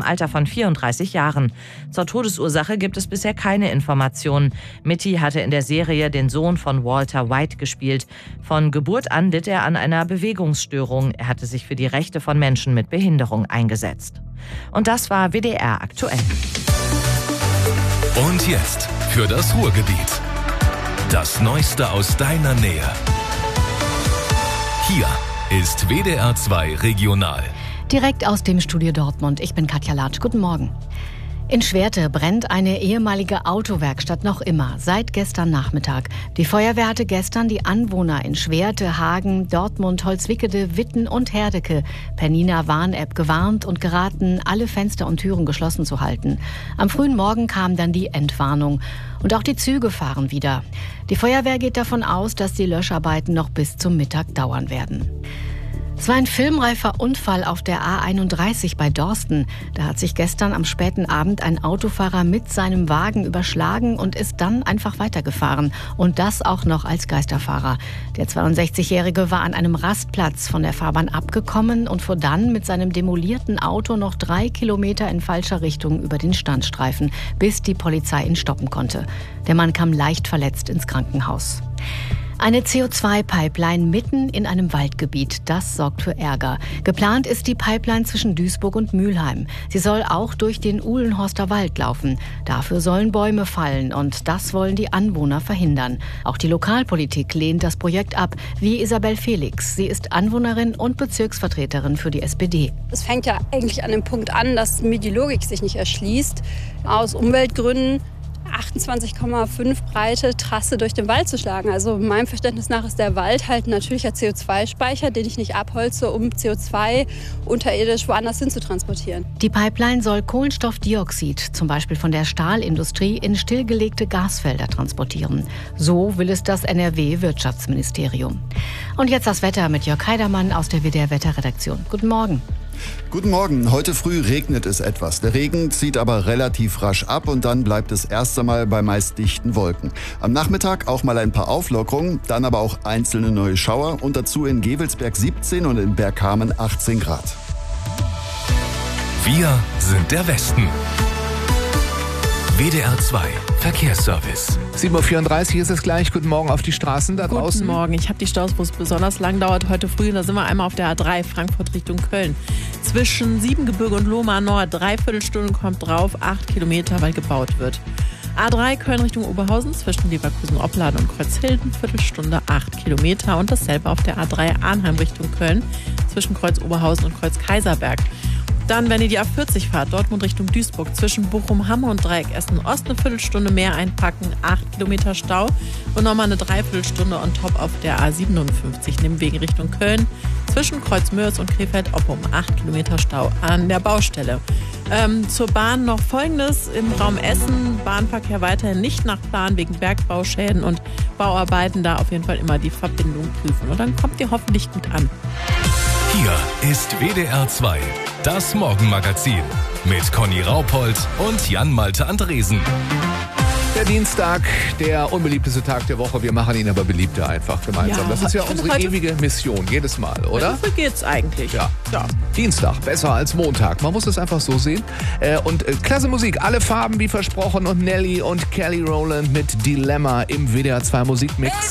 Alter von 34 Jahren. Zur Todesursache gibt es bisher keine Informationen. Mitty hatte in der Serie den Sohn von Walter White gespielt. Von Geburt an litt er an einer Bewegungsstörung. Er hatte sich für die Rechte von Menschen mit Behinderung eingesetzt. Und das war WDR aktuell. Und jetzt für das Ruhrgebiet. Das Neueste aus deiner Nähe. Hier ist WDR 2 Regional. Direkt aus dem Studio Dortmund. Ich bin Katja Latsch. Guten Morgen. In Schwerte brennt eine ehemalige Autowerkstatt noch immer, seit gestern Nachmittag. Die Feuerwehr hatte gestern die Anwohner in Schwerte, Hagen, Dortmund, Holzwickede, Witten und Herdecke per Nina-Warn-App gewarnt und geraten, alle Fenster und Türen geschlossen zu halten. Am frühen Morgen kam dann die Entwarnung. Und auch die Züge fahren wieder. Die Feuerwehr geht davon aus, dass die Löscharbeiten noch bis zum Mittag dauern werden. Es war ein filmreifer Unfall auf der A31 bei Dorsten. Da hat sich gestern am späten Abend ein Autofahrer mit seinem Wagen überschlagen und ist dann einfach weitergefahren. Und das auch noch als Geisterfahrer. Der 62-Jährige war an einem Rastplatz von der Fahrbahn abgekommen und fuhr dann mit seinem demolierten Auto noch 3 Kilometer in falscher Richtung über den Standstreifen, bis die Polizei ihn stoppen konnte. Der Mann kam leicht verletzt ins Krankenhaus. Eine CO2-Pipeline mitten in einem Waldgebiet, das sorgt für Ärger. Geplant ist die Pipeline zwischen Duisburg und Mülheim. Sie soll auch durch den Uhlenhorster Wald laufen. Dafür sollen Bäume fallen und das wollen die Anwohner verhindern. Auch die Lokalpolitik lehnt das Projekt ab, wie Isabel Felix. Sie ist Anwohnerin und Bezirksvertreterin für die SPD. Es fängt ja eigentlich an dem Punkt an, dass mir die Logik sich nicht erschließt. Aus Umweltgründen 28,5 breite Trasse durch den Wald zu schlagen. Also meinem Verständnis nach ist der Wald halt ein natürlicher CO2-Speicher, den ich nicht abholze, um CO2 unterirdisch woanders hin zu transportieren. Die Pipeline soll Kohlenstoffdioxid, zum Beispiel von der Stahlindustrie, in stillgelegte Gasfelder transportieren. So will es das NRW-Wirtschaftsministerium. Und jetzt das Wetter mit Jörg Heidermann aus der WDR-Wetterredaktion. Guten Morgen. Guten Morgen. Heute früh regnet es etwas. Der Regen zieht aber relativ rasch ab und dann bleibt es erst einmal bei meist dichten Wolken. Am Nachmittag auch mal ein paar Auflockerungen, dann aber auch einzelne neue Schauer und dazu in Gevelsberg 17 und in Bergkamen 18 Grad. Wir sind der Westen. WDR 2 Verkehrsservice. 7.34 Uhr ist es gleich. Guten Morgen auf die Straßen da draußen. Guten Morgen. Ich habe die Staus, wo es besonders lang dauert. Heute früh, da sind wir einmal auf der A3 Frankfurt Richtung Köln. Zwischen Siebengebirge und Lohmar Nord, 3/4 Stunde kommt drauf, 8 Kilometer, weil gebaut wird. A3 Köln Richtung Oberhausen, zwischen Leverkusen-Opladen und Kreuzhilden, Viertelstunde, 8 Kilometer. Und dasselbe auf der A3 Arnheim Richtung Köln, zwischen Kreuz Oberhausen und Kreuz Kaiserberg. Dann, wenn ihr die A40 fahrt, Dortmund Richtung Duisburg, zwischen Bochum, Hamme und Dreieck Essen Ost eine Viertelstunde mehr einpacken, 8 Kilometer Stau und nochmal eine Dreiviertelstunde on top auf der A57, Nimwegen Richtung Köln, zwischen Kreuzmörs und Krefeld-Oppum, 8 Kilometer Stau an der Baustelle. Zur Bahn noch Folgendes: Im Raum Essen, Bahnverkehr weiterhin nicht nach Plan wegen Bergbauschäden und Bauarbeiten, da auf jeden Fall immer die Verbindung prüfen und dann kommt ihr hoffentlich gut an. Hier ist WDR 2, das Morgenmagazin mit Conny Raupold und Jan-Malte Andresen. Der Dienstag, der unbeliebteste Tag der Woche. Wir machen ihn aber beliebter einfach gemeinsam. Ja, das ist ja unsere ewige Mission, jedes Mal, oder? So geht's eigentlich. Ja. Dienstag, besser als Montag. Man muss es einfach so sehen. Und klasse Musik, alle Farben wie versprochen und Nelly und Kelly Rowland mit Dilemma im WDR 2 Musikmix.